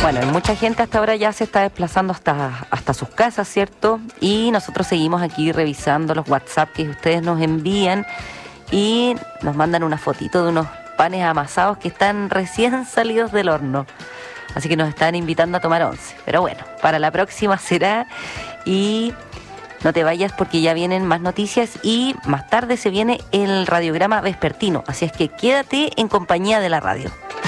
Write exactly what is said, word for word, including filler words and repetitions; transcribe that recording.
Bueno, y mucha gente hasta ahora ya se está desplazando hasta, hasta sus casas, ¿cierto? Y nosotros seguimos aquí revisando los WhatsApp que ustedes nos envían y nos mandan una fotito de unos panes amasados que están recién salidos del horno. Así que nos están invitando a tomar once. Pero bueno, para la próxima será. Y no te vayas porque ya vienen más noticias y más tarde se viene el radiograma vespertino. Así es que quédate en compañía de la radio.